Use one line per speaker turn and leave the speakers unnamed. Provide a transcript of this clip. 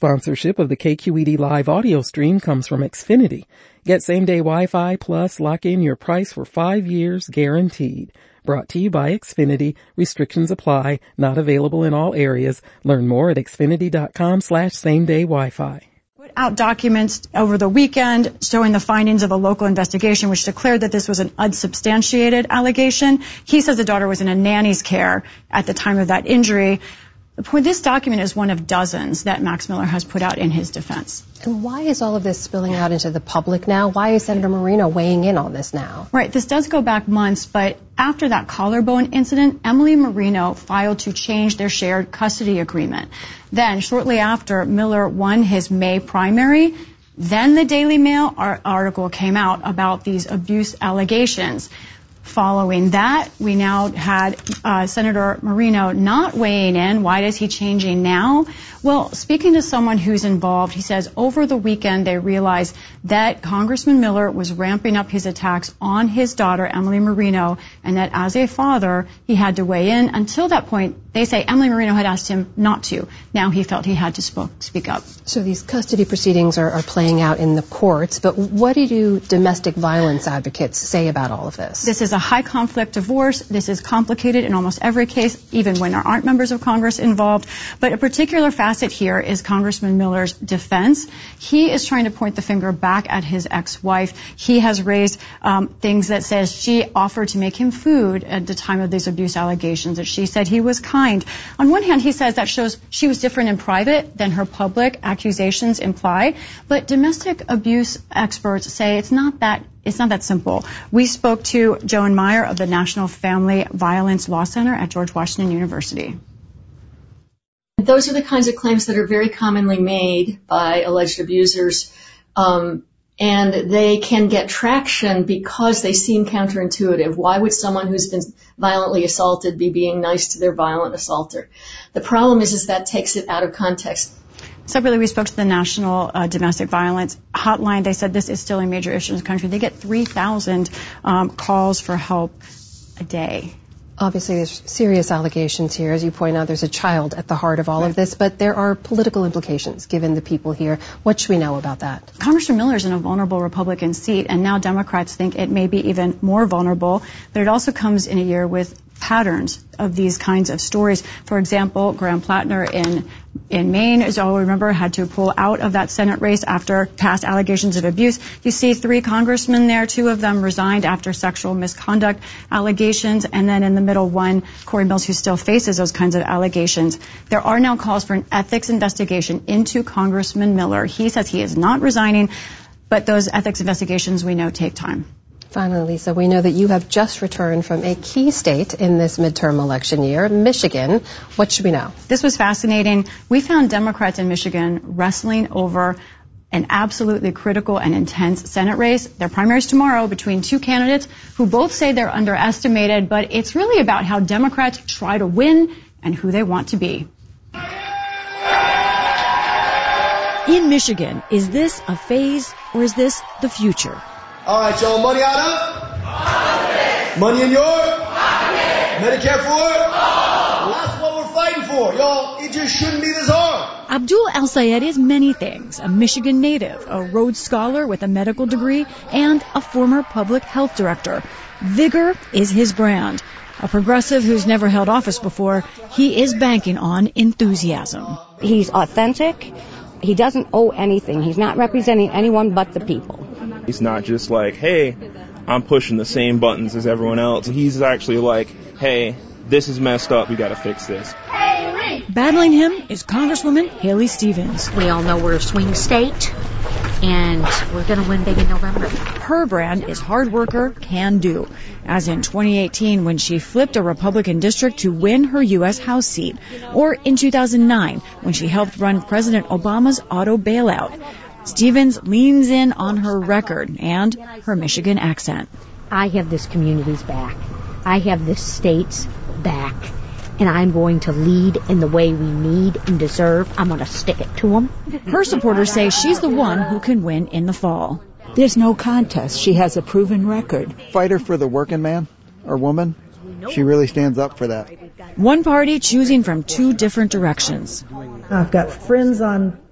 Sponsorship of the KQED live audio stream comes from Xfinity. Get same-day Wi-Fi plus lock in your price for 5 years guaranteed. Brought to you by Xfinity. Restrictions apply. Not available in all areas. Learn more at xfinity.com/same-day Wi-Fi.
Put out documents over the weekend showing the findings of a local investigation which declared that this was an unsubstantiated allegation. He says the daughter was in a nanny's care at the time of that injury. This document is one of dozens that Max Miller has put out in his defense.
And why is all of this spilling out into the public now? Why is Senator Marino weighing in on this now?
Right. This does go back months, but after that collarbone incident, Emily Marino filed to change their shared custody agreement. Then, shortly after, Miller won his May primary. Then the Daily Mail article came out about these abuse allegations. Following that, we now had Senator Marino not weighing in. Why is he changing now? Well, speaking to someone who's involved, he says over the weekend they realized that Congressman Miller was ramping up his attacks on his daughter, Emily Marino, and that as a father, he had to weigh in. Until that point, they say Emily Marino had asked him not to. Now he felt he had to speak up.
So these custody proceedings are playing out in the courts, but what do domestic violence advocates say about all of this?
This is a high conflict divorce. This is complicated in almost every case, even when there aren't members of Congress involved. But a particular facet here is Congressman Miller's defense. He is trying to point the finger back at his ex-wife. He has raised things that says she offered to make him food at the time of these abuse allegations, that she said he was kind. On one hand, he says that shows she was different in private than her public accusations imply. But domestic abuse experts say it's not that simple. We spoke to Joan Meyer of the National Family Violence Law Center at George Washington University.
Those are the kinds of claims that are very commonly made by alleged abusers, and they can get traction because they seem counterintuitive. Why would someone who's been violently assaulted be being nice to their violent assaulter? The problem is that takes it out of context.
Separately, we spoke to the National Domestic Violence Hotline. They said this is still a major issue in the country. They get 3,000 calls for help a day.
Obviously, there's serious allegations here. As you point out, there's a child at the heart of all of this, but there are political implications given the people here. What should we know about that?
Congressman Miller is in a vulnerable Republican seat, and now Democrats think it may be even more vulnerable. But it also comes in a year with patterns of these kinds of stories. For example, Graham Plattner in Maine, as you all remember, had to pull out of that Senate race after past allegations of abuse. You see 3 congressmen there. 2 of them resigned after sexual misconduct allegations. And then in the middle, one, Corey Mills, who still faces those kinds of allegations. There are now calls for an ethics investigation into Congressman Miller. He says he is not resigning, but those ethics investigations, we know, take time.
Finally, Lisa, we know that you have just returned from a key state in this midterm election year, Michigan. What should we know?
This was fascinating. We found Democrats in Michigan wrestling over an absolutely critical and intense Senate race. Their primaries tomorrow between 2 candidates who both say they're underestimated, but it's really about how Democrats try to win and who they want to be.
In Michigan, is this a phase or is this the future?
All right, y'all, money out of? Pocket. Money in your? Pocket. Medicare for? Well, that's what we're fighting for, y'all. It just shouldn't be this hard.
Abdul El-Sayed is many things. A Michigan native, a Rhodes Scholar with a medical degree, and a former public health director. Vigor is his brand. A progressive who's never held office before, he is banking on enthusiasm.
He's authentic. He doesn't owe anything. He's not representing anyone but the people.
He's not just like, hey, I'm pushing the same buttons as everyone else. He's actually like, hey, this is messed up. We got to fix this.
Battling him is Congresswoman Haley Stevens.
We all know we're a swing state, and we're going to win big in November.
Her brand is hard worker, can do. As in 2018 when she flipped a Republican district to win her U.S. House seat. Or in 2009 when she helped run President Obama's auto bailout. Stevens leans in on her record and her Michigan accent.
I have this community's back. I have this state's back. And I'm going to lead in the way we need and deserve. I'm going to stick it to them.
Her supporters say she's the one who can win in the fall.
There's no contest. She has a proven record.
Fighter for the working man or woman. She really stands up for that.
One party choosing from 2 different directions.
I've got friends on